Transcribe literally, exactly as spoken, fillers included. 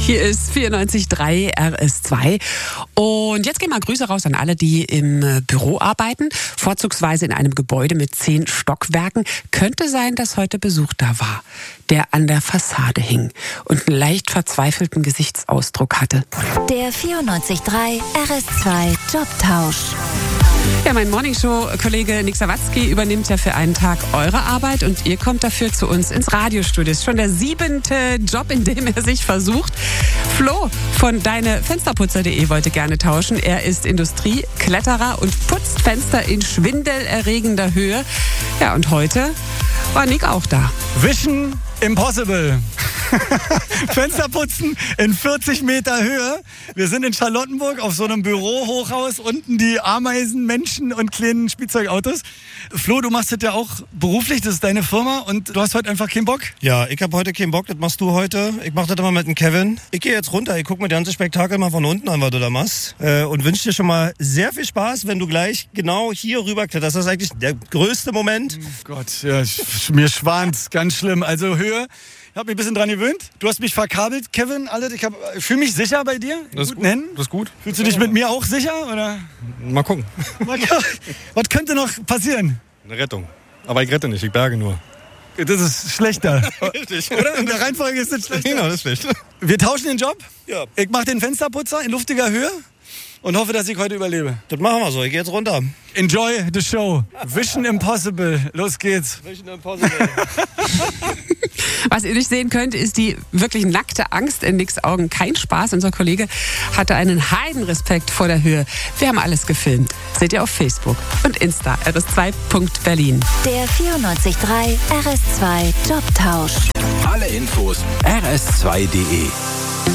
Hier ist vierundneunzig Komma drei R S zwei. Und jetzt gehen mal Grüße raus an alle, die im Büro arbeiten, vorzugsweise in einem Gebäude mit zehn Stockwerken. Könnte sein, dass heute Besuch da war, der an der Fassade hing und einen leicht verzweifelten Gesichtsausdruck hatte. Der vierundneunzig Komma drei R S zwei Jobtausch. Ja, mein Morningshow-Kollege Nick Sawatzki übernimmt ja für einen Tag eure Arbeit und ihr kommt dafür zu uns ins Radiostudio. Das ist schon der siebente Job, in dem er sich versucht. Flo von deinefensterputzer punkt de wollte gerne tauschen. Er ist Industriekletterer und putzt Fenster in schwindelerregender Höhe. Ja, und heute war Nick auch da. Vision Impossible. Fenster putzen in vierzig Meter Höhe. Wir sind in Charlottenburg auf so einem Bürohochhaus. Unten die Ameisen, Menschen und kleinen Spielzeugautos. Flo, du machst das ja auch beruflich. Das ist deine Firma und du hast heute einfach keinen Bock? Ja, ich habe heute keinen Bock. Das machst du heute. Ich mach das immer mit dem Kevin. Ich gehe jetzt runter. Ich gucke mir das ganze Spektakel mal von unten an, was du da machst. Äh, und wünsche dir schon mal sehr viel Spaß, wenn du gleich genau hier rüber kletterst. Das ist eigentlich der größte Moment. Oh Gott, ja, mir schwant's. Ganz schlimm. Also Höhe. Ich habe mich ein bisschen dran gewöhnt. Du hast mich verkabelt, Kevin. Alles. Ich, ich fühle mich sicher bei dir. Das ist gut. Das ist gut. Fühlst du dich mit mir auch sicher? Oder? Mal gucken. Was könnte noch passieren? Eine Rettung. Aber ich rette nicht, ich berge nur. Das ist schlechter. Richtig. Oder? In der Reihenfolge ist das schlechter. Genau, das ist schlecht. Wir tauschen den Job. Ja. Ich mache den Fensterputzer in luftiger Höhe und hoffe, dass ich heute überlebe. Das machen wir so. Ich gehe jetzt runter. Enjoy the show. Vision Impossible. Los geht's. Vision Impossible. Was ihr nicht sehen könnt, ist die wirklich nackte Angst in Nicks Augen. Kein Spaß. Unser Kollege hatte einen Heidenrespekt vor der Höhe. Wir haben alles gefilmt. Seht ihr auf Facebook und Insta. R S zwei Punkt Berlin. Der vierundneunzig Komma drei R S zwei Jobtausch. Alle Infos R S zwei Punkt de.